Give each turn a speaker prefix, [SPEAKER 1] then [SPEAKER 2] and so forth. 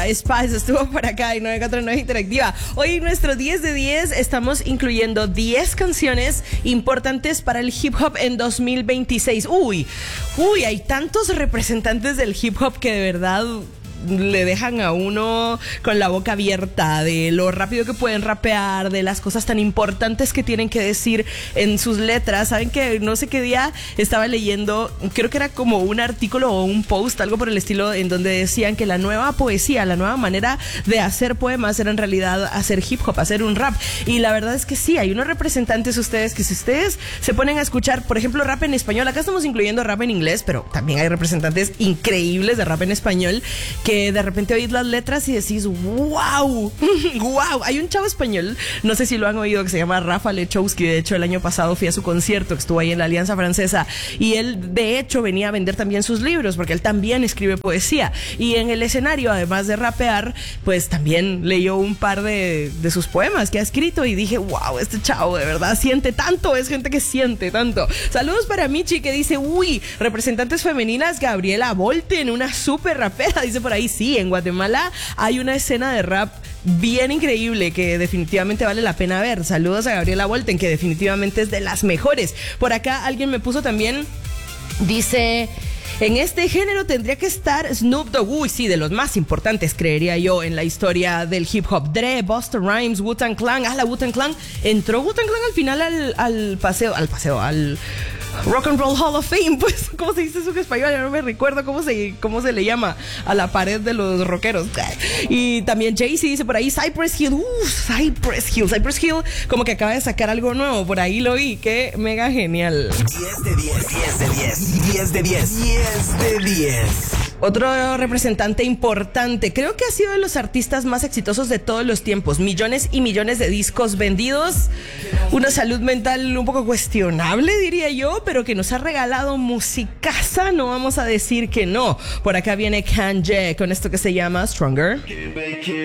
[SPEAKER 1] Spice estuvo por acá en 949 Interactiva. Hoy en nuestro 10 de 10 estamos incluyendo 10 canciones importantes para el hip hop en 2026. Uy, hay tantos representantes del hip hop que de verdad le dejan a uno con la boca abierta de lo rápido que pueden rapear, de las cosas tan importantes que tienen que decir en sus letras. Saben que no sé qué día estaba leyendo, creo que era como un artículo o un post, algo por el estilo, en donde decían que la nueva poesía, la nueva manera de hacer poemas era en realidad hacer hip hop, hacer un rap. Y la verdad es que sí, hay unos representantes ustedes que si ustedes se ponen a escuchar, por ejemplo, rap en español, acá estamos incluyendo rap en inglés, pero también hay representantes increíbles de rap en español que de repente oís las letras y decís, wow, wow. Hay un chavo español, no sé si lo han oído, que se llama Rafa Lechowski. De hecho, el año pasado fui a su concierto, que estuvo ahí en la Alianza Francesa, y él, de hecho, venía a vender también sus libros, porque él también escribe poesía. Y en el escenario, además de rapear, pues también leyó un par de sus poemas que ha escrito, y dije, wow, este chavo de verdad siente tanto, es gente que siente tanto. Saludos para Michi, que dice, representantes femeninas, Gabriela Volten, una súper rapera, dice por ahí. Sí, en Guatemala hay una escena de rap bien increíble que definitivamente vale la pena ver. Saludos a Gabriela Volten, que definitivamente es de las mejores. Por acá alguien me puso también, dice, en este género tendría que estar Snoop Dogg. Sí, de los más importantes, creería yo, en la historia del hip hop. Dre, Busta Rhymes, Wu-Tang Clan. La Wu-Tang Clan. Entró Wu-Tang Clan al final al Rock and Roll Hall of Fame, pues, ¿cómo se dice eso en español? Yo no me recuerdo cómo se le llama a la pared de los rockeros. Y también Jay-Z dice por ahí, Cypress Hill, Cypress Hill, como que acaba de sacar algo nuevo, por ahí lo vi, qué mega genial.
[SPEAKER 2] 10 de 10, 10 de 10, 10 de 10, 10 de 10.
[SPEAKER 1] Otro representante importante, creo que ha sido de los artistas más exitosos de todos los tiempos, millones y millones de discos vendidos, una salud mental un poco cuestionable, diría yo, pero que nos ha regalado musicaza, no vamos a decir que no. Por acá viene Kanye con esto que se llama Stronger.